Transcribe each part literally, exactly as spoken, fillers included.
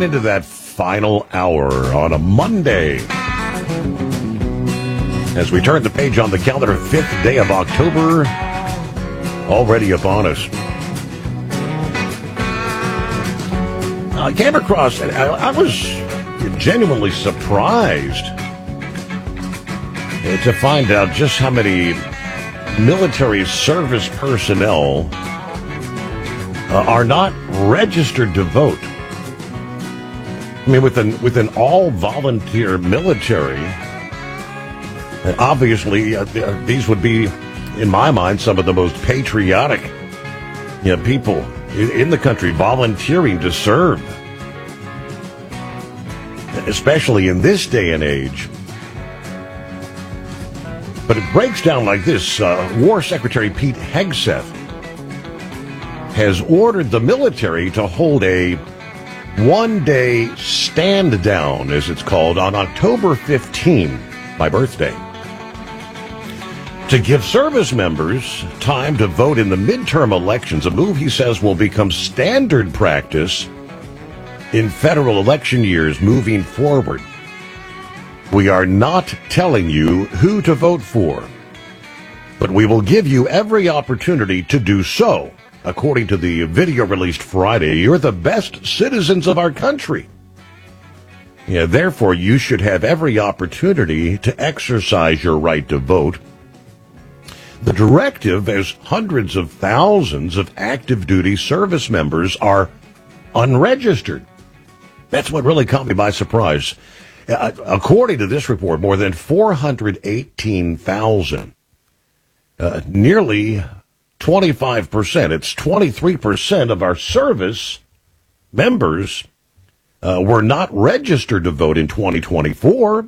into that final hour on a Monday. As we turn the page on the calendar, fifth day of October, already upon us. I came across, and I, I was genuinely surprised to find out just how many military service personnel uh, are not registered to vote. I mean, within within all volunteer military, and obviously uh, these would be, in my mind, some of the most patriotic, you know, people in, in the country volunteering to serve, especially in this day and age. But it breaks down like this. Uh, War Secretary Pete Hegseth has ordered the military to hold a one-day stand down, as it's called, on October fifteenth, my birthday, to give service members time to vote in the midterm elections, a move he says will become standard practice in federal election years moving forward. We are not telling you who to vote for, but we will give you every opportunity to do so. According to the video released Friday, you're the best citizens of our country. Yeah, therefore, you should have every opportunity to exercise your right to vote. The directive, as hundreds of thousands of active duty service members are unregistered. That's what really caught me by surprise. Uh, according to this report, more than four hundred eighteen thousand, uh, nearly twenty-five percent, it's twenty-three percent of our service members uh, were not registered to vote in twenty twenty-four.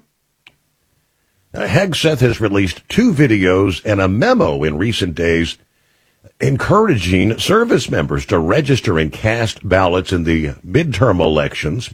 Uh, Hegseth has released two videos and a memo in recent days encouraging service members to register and cast ballots in the midterm elections.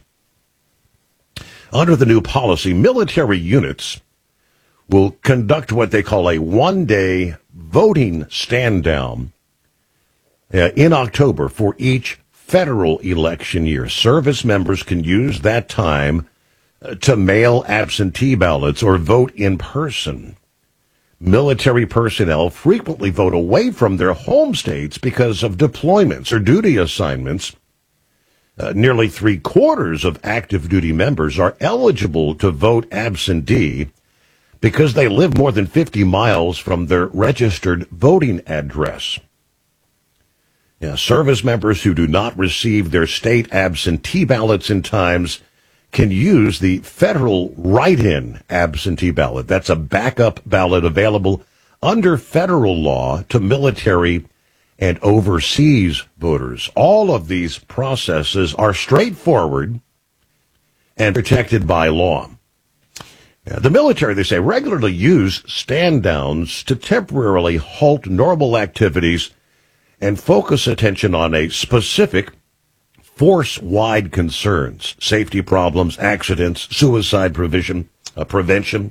Under the new policy, military units will conduct what they call a one-day voting stand-down uh, in October for each federal election year. Service members can use that time uh, to mail absentee ballots or vote in person. Military personnel frequently vote away from their home states because of deployments or duty assignments. Uh, nearly three quarters of active duty members are eligible to vote absentee because they live more than fifty miles from their registered voting address. Yeah, service members who do not receive their state absentee ballots in times can use the federal write-in absentee ballot. That's a backup ballot available under federal law to military and overseas voters. All of these processes are straightforward and protected by law. Now, the military, they say, regularly use stand-downs to temporarily halt normal activities and focus attention on a specific force-wide concerns, safety problems, accidents, suicide prevention. Uh, prevention.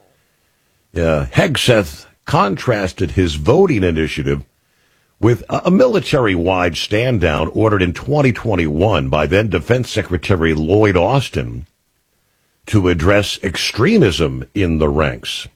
Uh, Hegseth contrasted his voting initiative with a military-wide stand-down ordered in twenty twenty-one by then Defense Secretary Lloyd Austin to address extremism in the ranks.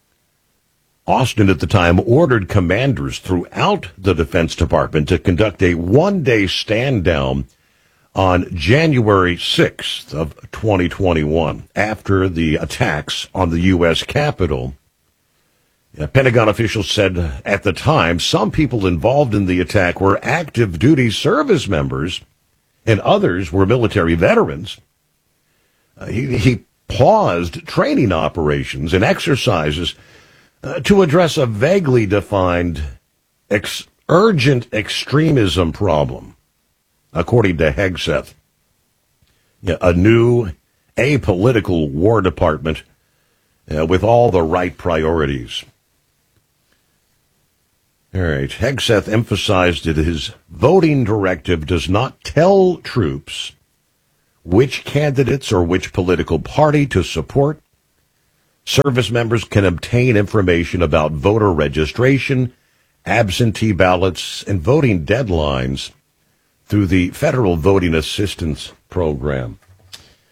Austin at the time ordered commanders throughout the Defense Department to conduct a one-day stand-down on January sixth of twenty twenty-one after the attacks on the U S Capitol. Yeah, Pentagon officials said at the time some people involved in the attack were active duty service members and others were military veterans. Uh, he, he paused training operations and exercises uh, to address a vaguely defined ex- urgent extremism problem, according to Hegseth. Yeah, a new apolitical War Department uh, with all the right priorities. All right. Hegseth emphasized that his voting directive does not tell troops which candidates or which political party to support. Service members can obtain information about voter registration, absentee ballots, and voting deadlines through the Federal Voting Assistance Program.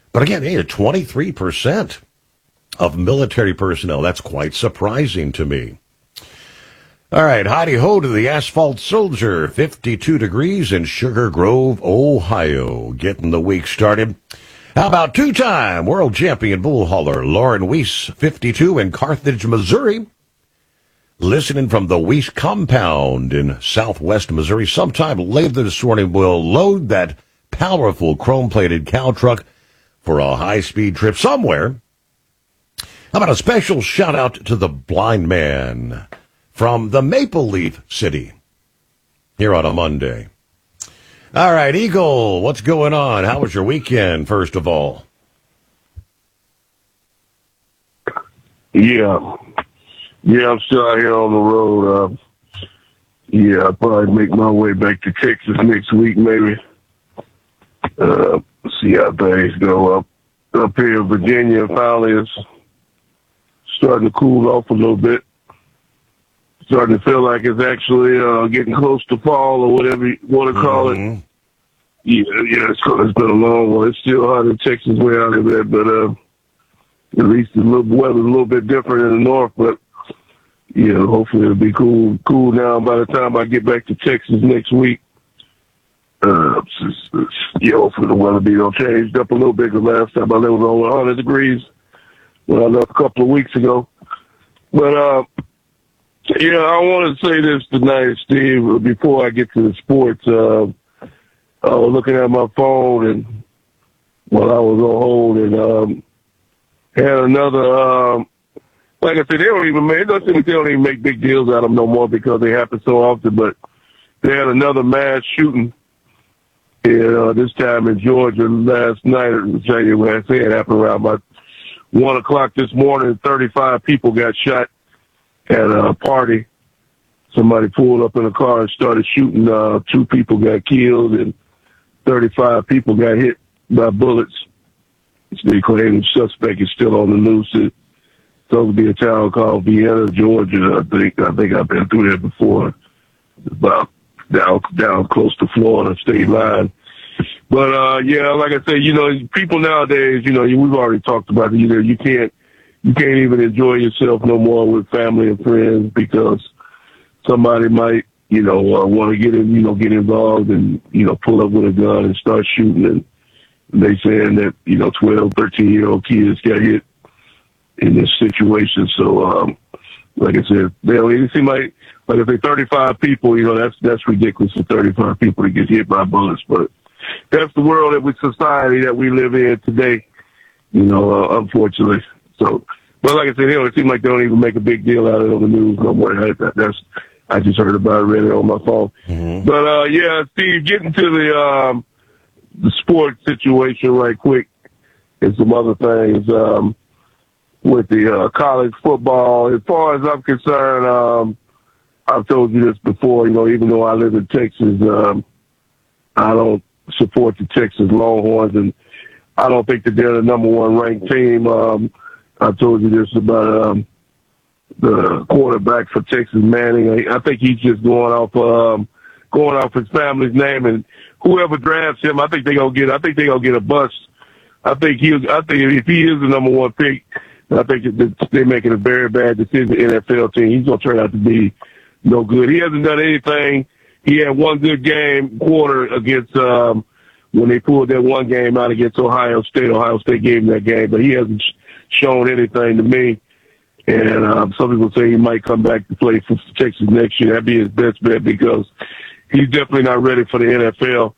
But again, hey, twenty-three percent of military personnel. That's quite surprising to me. All right, howdy ho to the Asphalt Soldier, fifty-two degrees in Sugar Grove, Ohio, getting the week started. How about two-time world champion bull hauler Lauren Weiss, fifty-two, in Carthage, Missouri, listening from the Weiss compound in southwest Missouri. Sometime later this morning, we'll load that powerful chrome-plated cow truck for a high-speed trip somewhere. How about a special shout-out to the blind man from the Maple Leaf City here on a Monday. All right, Eagle, what's going on? How was your weekend, first of all? Yeah. Yeah, I'm still out here on the road. Uh, yeah, I'll probably make my way back to Texas next week, maybe. Uh, see how things go up. Up here in Virginia, finally it's starting to cool off a little bit. Starting to feel like it's actually uh, getting close to fall or whatever you want to call mm-hmm. it. Yeah, yeah, it's, it's been a long one. It's still hot in Texas way out of there, but uh, at least the little weather's a little bit different in the north. But yeah, hopefully it'll be cool, cool down by the time I get back to Texas next week. Uh, it's, it's, yeah, hopefully the weather be all changed up a little bit. The last time I left was over one hundred degrees when I left a couple of weeks ago. But uh. Yeah, I want to say this tonight, Steve, before I get to the sports. Uh, I was looking at my phone and while I was on hold and um, had another, um, like I said, they don't even make, it doesn't seem like they don't even make big deals out of them no more because they happen so often, but they had another mass shooting and, uh, this time in Georgia last night. I'll tell you what I said, it happened around about one o'clock this morning. thirty-five people got shot at a party. Somebody pulled up in a car and started shooting. Uh, two people got killed and thirty-five people got hit by bullets. They claim the suspect is still on the loose. It's supposed to be a town called Vienna, Georgia. I think I think I've been through there before. About down down close to Florida state line. But uh, yeah, like I said, you know, people nowadays, you know, we've already talked about it. You know, you can't. You can't even enjoy yourself no more with family and friends because somebody might, you know, uh, want to get in, you know, get involved and, you know, pull up with a gun and start shooting. And they saying that, you know, twelve, thirteen year old kids got hit in this situation. So, um, like I said, they don't it seem like, like if they thirty-five people, you know, that's, that's ridiculous for thirty-five people to get hit by bullets. But that's the world that we, society that we live in today, you know, uh, unfortunately. So, but like I said, they don't, it seems like they don't even make a big deal out of it on the news no more. That, that's, I just heard about it, read it on my phone. Mm-hmm. But, uh, yeah, Steve, getting to the, um, the sports situation right quick and some other things, um, with the, uh, college football. As far as I'm concerned, um, I've told you this before, you know, even though I live in Texas, um, I don't support the Texas Longhorns and I don't think that they're the number one ranked team. Um, I told you this about um, the quarterback for Texas, Manning. I, I think he's just going off um, going off his family's name, and whoever drafts him, I think they gonna get. I think they gonna get a bust. I think he. I think if he is the number one pick, I think that they're making a very bad decision. N F L team. He's gonna turn out to be no good. He hasn't done anything. He had one good game quarter against um, when they pulled that one game out against Ohio State. Ohio State gave him that game, but he hasn't shown anything to me. And um, some people say he might come back to play for Texas next year. That'd be his best bet because he's definitely not ready for the N F L.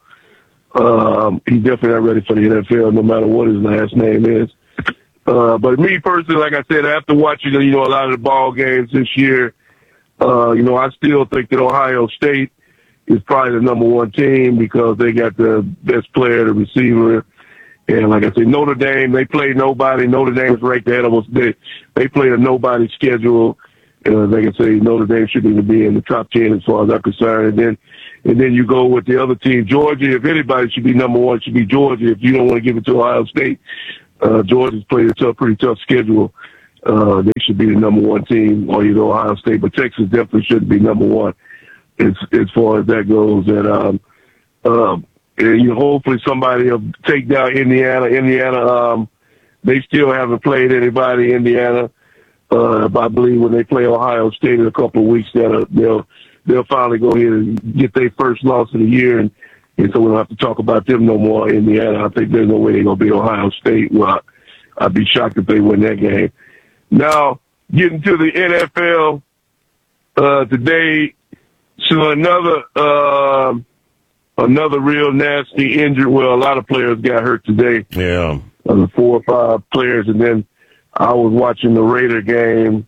Um, he's definitely not ready for the N F L, no matter what his last name is. Uh, but me personally, like I said, after watching, you know, a lot of the ball games this year, uh, you know, I still think that Ohio State is probably the number one team because they got the best player, the receiver. And like I said, Notre Dame, they play nobody. Notre Dame's ranked ahead of us. They, they play a nobody schedule. Uh, like I say, Notre Dame shouldn't even be in the top ten as far as I'm concerned. And then, and then you go with the other team, Georgia. If anybody should be number one, it should be Georgia. If you don't want to give it to Ohio State, uh, Georgia's played a tough, pretty tough schedule. Uh, they should be the number one team, or either Ohio State, but Texas definitely should be number one as, as far as that goes. And, um, um, you know, hopefully somebody will take down Indiana. Indiana, um, they still haven't played anybody. Indiana, uh, I believe when they play Ohio State in a couple of weeks, they'll they'll they'll finally go ahead and get their first loss of the year, and, and so we don't have to talk about them no more. Indiana, I think there's no way they're gonna beat Ohio State. Well, I'd be shocked if they win that game. Now, getting to the N F L uh, today, so another uh, another real nasty injury. Well, a lot of players got hurt today. Yeah, uh, four or five players, and then I was watching the Raider game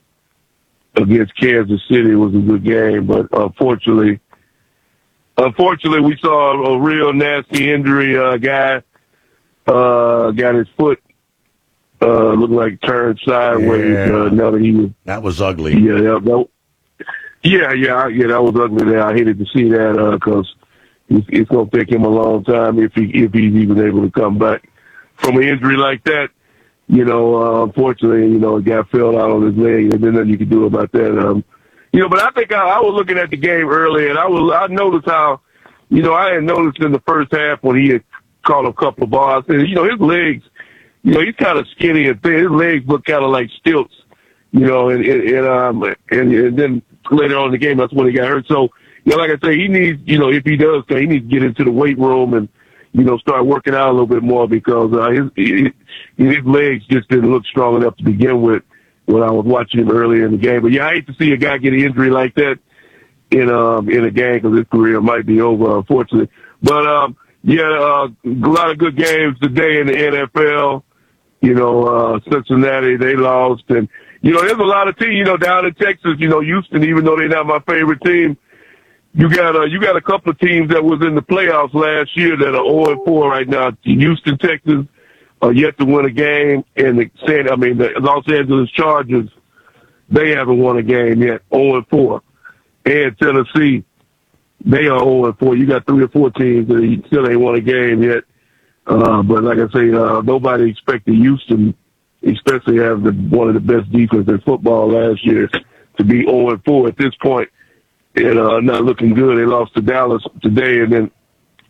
against Kansas City. It was a good game, but unfortunately, unfortunately, we saw a real nasty injury. Uh, guy uh, got his foot. Uh, looked like turned sideways. Yeah. Uh, now that he was, that was ugly. Yeah, yeah, that, yeah, yeah, yeah, that was ugly. There, I hated to see that because uh, it's, it's going to take him a long time if he if he's even able to come back from an injury like that. You know, uh, unfortunately, you know, a guy fell out on his leg, and there's nothing you can do about that. Um, you know, but I think I, I was looking at the game earlier, and I was I noticed how, you know, I had noticed in the first half when he had caught a couple of balls, and you know, his legs. You know, he's kind of skinny and thin. His legs look kind of like stilts, you know, and, and, and, um, and, and then later on in the game, that's when he got hurt. So, you know, like I say, he needs, you know, if he does, he needs to get into the weight room and, you know, start working out a little bit more because, uh, his, his, his legs just didn't look strong enough to begin with when I was watching him earlier in the game. But yeah, I hate to see a guy get an injury like that in, um, in a game because his career might be over, unfortunately. But, um, yeah, uh, a lot of good games today in the N F L. You know, uh, Cincinnati, they lost. And, you know, there's a lot of teams, you know, down in Texas, you know, Houston, even though they're not my favorite team, you got, uh, you got a couple of teams that was in the playoffs last year that are oh and four right now. Houston, Texas, are yet to win a game. And the, I mean, the Los Angeles Chargers, they haven't won a game yet, oh and four. And Tennessee, they are oh and four. You got three or four teams that still ain't won a game yet. Uh, but like I say, uh, nobody expected Houston, especially have the, one of the best defenses in football last year, to be oh and four at this point and uh, not looking good. They lost to Dallas today, and then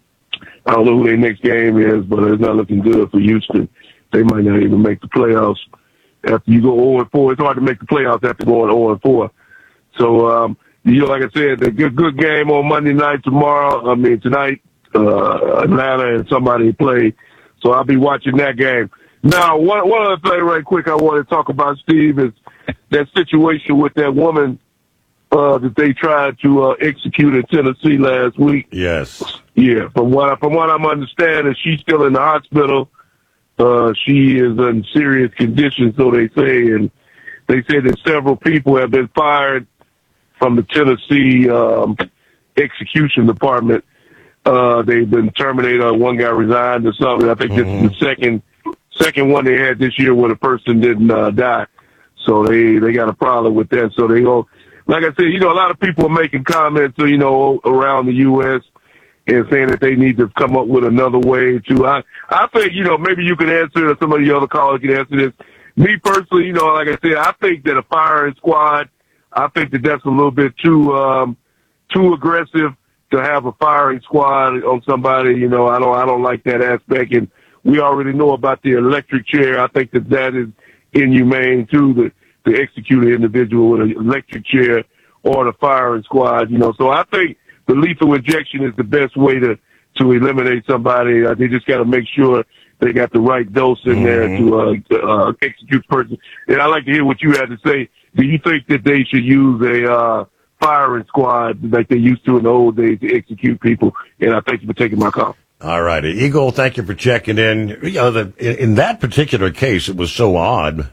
I don't know who their next game is, but it's not looking good for Houston. They might not even make the playoffs after you go oh and four. It's hard to make the playoffs after going oh and four. So, um, you know, like I said, a good good game on Monday night tomorrow. I mean tonight. Uh, Atlanta and somebody play. So I'll be watching that game. Now, one, one other thing right quick I want to talk about, Steve, is that situation with that woman uh, that they tried to uh, execute in Tennessee last week. Yes. Yeah, from what, from what I'm understanding, she's still in the hospital. Uh, she is in serious condition, so they say, and they say that several people have been fired from the Tennessee um, execution department. Uh, they've been terminated. Uh, one guy resigned or something. I think mm-hmm. this is the second, second one they had this year where the person didn't, uh, die. So they, they got a problem with that. So they go, like I said, you know, a lot of people are making comments, you know, around the U S and saying that they need to come up with another way to, I, I think, you know, maybe you can answer, or some of the other callers can answer this. Me personally, you know, like I said, I think that a firing squad, I think that that's a little bit too, um, too aggressive. To have a firing squad on somebody, you know, I don't, I don't like that aspect. And we already know about the electric chair. I think that that is inhumane too, to, to execute an individual with an electric chair or the firing squad, you know. So I think the lethal injection is the best way to, to eliminate somebody. Uh, they just got to make sure they got the right dose in mm-hmm. there to, uh, to uh, execute the person. And I'd like to hear what you had to say. Do you think that they should use a, uh, firing squad like they used to in the old days to execute people? And I thank you for taking my call. All right. Eagle, thank you for checking in. You know, the, in that particular case, it was so odd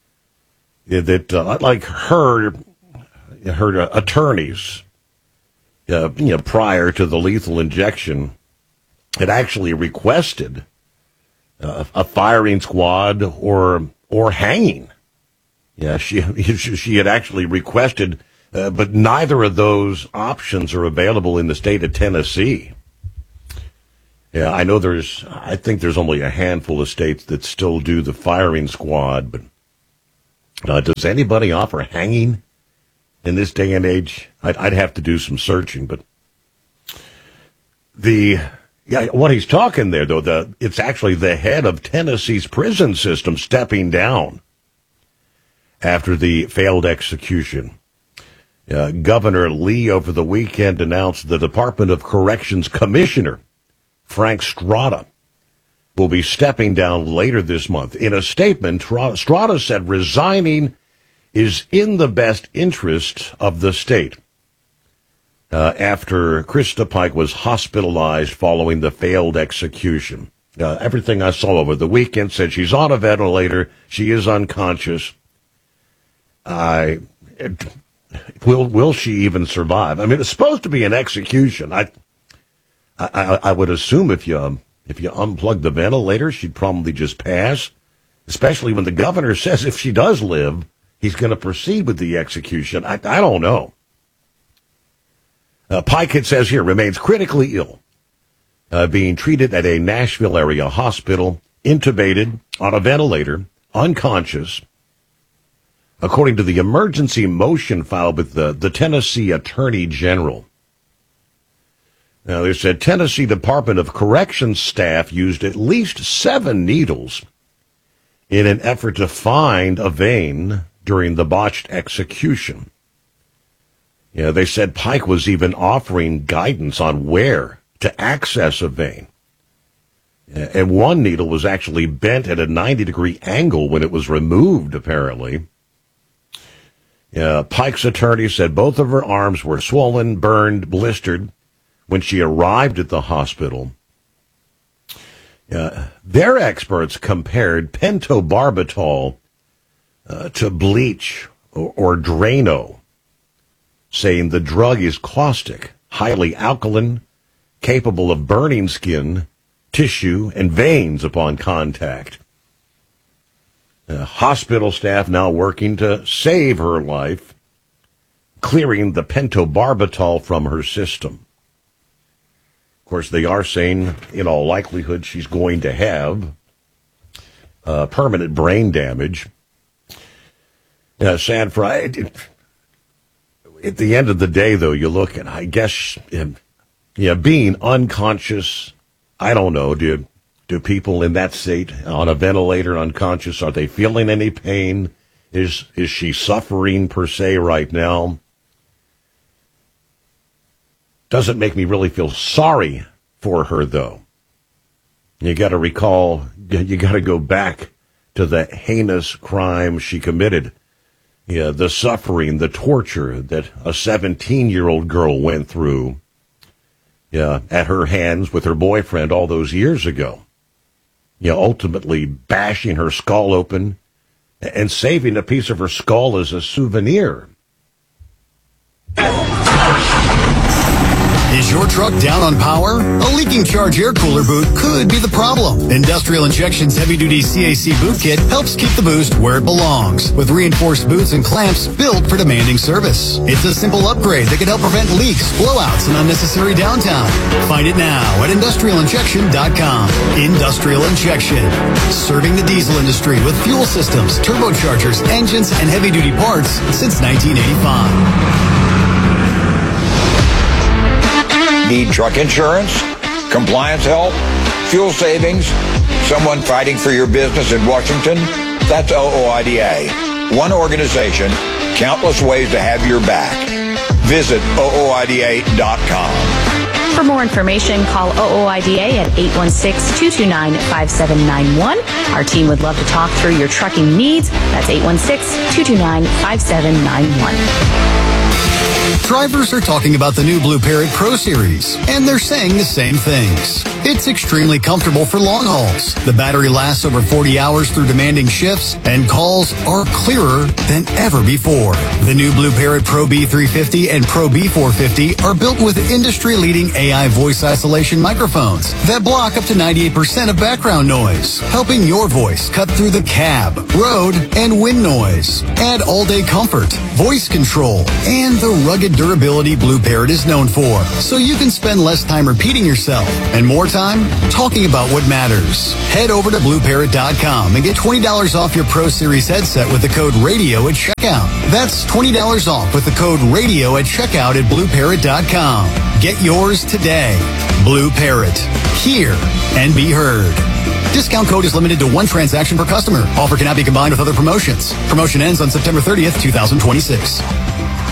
that, uh, like her, her attorneys, uh, you know, prior to the lethal injection, had actually requested uh, a firing squad or, or hanging. Yeah, she, she had actually requested Uh, but neither of those options are available in the state of Tennessee. Yeah, I know there's, I think there's only a handful of states that still do the firing squad, but uh, does anybody offer hanging in this day and age? I'd, I'd have to do some searching, but the Yeah, what he's talking there, though, the it's actually the head of Tennessee's prison system stepping down after the failed execution. Uh, Governor Lee over the weekend announced the Department of Corrections Commissioner, Frank Strada, will be stepping down later this month. In a statement, Strada said resigning is in the best interest of the state. Uh, after Krista Pike was hospitalized following the failed execution. Uh, everything I saw over the weekend said she's on a ventilator. She is unconscious. I, it, will, will she even survive? I mean, it's supposed to be an execution. I, I, I would assume if you, if you unplug the ventilator, she'd probably just pass, especially when the governor says if she does live, he's going to proceed with the execution. I, I don't know. Uh, Pike, it says here, remains critically ill, uh, being treated at a Nashville area hospital, intubated, on a ventilator, unconscious, according to the emergency motion filed with the, the Tennessee Attorney General. Now, they said Tennessee Department of Corrections staff used at least seven needles in an effort to find a vein during the botched execution. Yeah, they said Pike was even offering guidance on where to access a vein. And one needle was actually bent at a ninety degree angle when it was removed, apparently. Yeah, Pike's attorney said both of her arms were swollen, burned, blistered when she arrived at the hospital. Uh, their experts compared pentobarbital uh, to bleach or, or Drano, saying the drug is caustic, highly alkaline, capable of burning skin, tissue, and veins upon contact. Uh, hospital staff now working to save her life, clearing the pentobarbital from her system. Of course, they are saying, in all likelihood, she's going to have uh, permanent brain damage. Uh, sad for... It, At the end of the day, though, you look at, I guess, yeah, being unconscious, I don't know, do, do people in that state on a ventilator unconscious, are they feeling any pain? Is, is she suffering per se right now? Doesn't make me really feel sorry for her, though. You got to recall, you got to go back to the heinous crime she committed. Yeah, the suffering, the torture that a seventeen-year-old girl went through, yeah, at her hands with her boyfriend all those years ago. Yeah, ultimately bashing her skull open and saving a piece of her skull as a souvenir. Is your truck down on power? A leaking charge air cooler boot could be the problem. Industrial Injection's heavy-duty C A C boot kit helps keep the boost where it belongs, with reinforced boots and clamps built for demanding service. It's a simple upgrade that can help prevent leaks, blowouts, and unnecessary downtime. Find it now at industrial injection dot com. Industrial Injection, serving the diesel industry with fuel systems, turbochargers, engines, and heavy-duty parts since nineteen eighty-five. Need truck insurance, compliance help, fuel savings, someone fighting for your business in Washington? That's O O I D A. One organization, countless ways to have your back. Visit O O I D A dot com. For more information, call O O I D A at eight one six, two two nine, five seven nine one. Our team would love to talk through your trucking needs. That's eight one six, two two nine, five seven nine one. Drivers are talking about the new Blue Parrot Pro Series, and they're saying the same things. It's extremely comfortable for long hauls. The battery lasts over forty hours through demanding shifts, and calls are clearer than ever before. The new Blue Parrot Pro B three fifty and Pro B four fifty are built with industry-leading A I voice isolation microphones that block up to ninety-eight percent of background noise, helping your voice cut through the cab, road, and wind noise. Add all-day comfort, voice control, and the rugged durability Blue Parrot is known for, so you can spend less time repeating yourself and more time talking about what matters. Head over to blue parrot dot com and get twenty dollars off your Pro Series headset with the code RADIO at checkout. That's twenty dollars off with the code RADIO at checkout at blue parrot dot com. Get yours today. Blue Parrot. Hear and be heard. Discount code is limited to one transaction per customer. Offer cannot be combined with other promotions. Promotion ends on September thirtieth, twenty twenty-six.